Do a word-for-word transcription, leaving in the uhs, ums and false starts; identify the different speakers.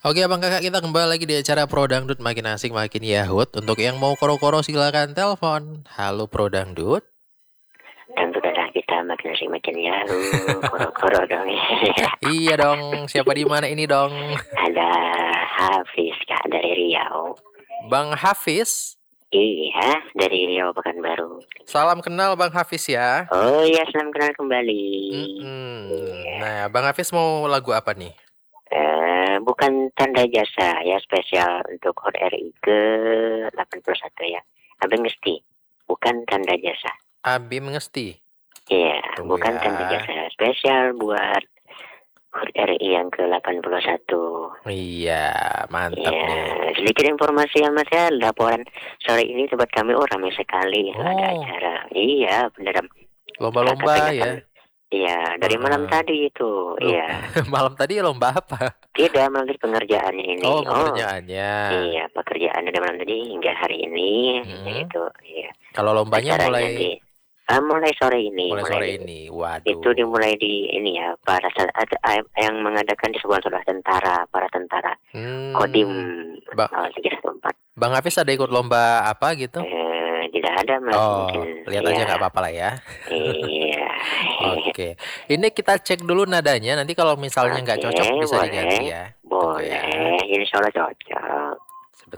Speaker 1: Oke Abang Kakak, kita kembali lagi di acara Pro Dangdut makin asik makin yahut. Untuk yang mau koro-koro silakan telepon. Halo Pro Dangdut.
Speaker 2: Dan udahlah kita makin asik makin yahu, koro-koro dong.
Speaker 1: Iya dong, siapa di mana ini dong?
Speaker 2: Ada Hafiz Kak dari Riau.
Speaker 1: Bang Hafiz.
Speaker 2: Iya, dari Riau Pekanbaru.
Speaker 1: Salam kenal Bang Hafiz ya.
Speaker 2: Oh iya, selamat kenal kembali.
Speaker 1: Mm-mm.
Speaker 2: Iya.
Speaker 1: Nah, Bang Hafiz mau lagu apa nih?
Speaker 2: Eh, bukan tanda jasa ya, spesial untuk H O R I ke delapan puluh satu ya. Abang Ngesti, bukan tanda jasa.
Speaker 1: Abi Mengesti.
Speaker 2: Iya,
Speaker 1: Tunggu
Speaker 2: bukan
Speaker 1: ya.
Speaker 2: tanda jasa, spesial buat H O R I yang ke delapan puluh satu.
Speaker 1: Iya, mantap
Speaker 2: Ya,
Speaker 1: nih.
Speaker 2: sedikit informasi ya Mas ya, laporan sore ini tempat kami oh ramai sekali
Speaker 1: Oh.
Speaker 2: ada acara. Iya, benar.
Speaker 1: Lomba-lomba ya.
Speaker 2: Iya, dari malam
Speaker 1: Uh-uh.
Speaker 2: tadi itu.
Speaker 1: Loh,
Speaker 2: Iya.
Speaker 1: malam tadi lomba apa?
Speaker 2: Tidak melalui pengerjaannya ini.
Speaker 1: Oh, pengerjaannya.
Speaker 2: Iya, pekerjaan dari malam tadi hingga hari ini.
Speaker 1: Hmm.
Speaker 2: Itu, iya.
Speaker 1: Kalau lombanya
Speaker 2: Acaranya
Speaker 1: mulai
Speaker 2: di ah, mulai sore ini.
Speaker 1: mulai sore
Speaker 2: di-
Speaker 1: ini. Waduh.
Speaker 2: Itu dimulai di ini ya, para sa- ada- yang mengadakan di sebuah sekolah tentara, para tentara.
Speaker 1: Hmm.
Speaker 2: Kodim
Speaker 1: Ba-
Speaker 2: oh, tiga satu empat.
Speaker 1: Bang Hafiz ada ikut lomba apa gitu?
Speaker 2: Eh, tidak ada Mas,
Speaker 1: Oh,
Speaker 2: mungkin.
Speaker 1: lihat
Speaker 2: ya.
Speaker 1: aja nggak apa-apa lah ya.
Speaker 2: Iya.
Speaker 1: Oke. Ini kita cek dulu nadanya. Nanti kalau misalnya nggak
Speaker 2: Oke,
Speaker 1: cocok bisa
Speaker 2: boleh.
Speaker 1: diganti ya. Tunggu
Speaker 2: Boleh.
Speaker 1: ya.
Speaker 2: Insya Allah cocok.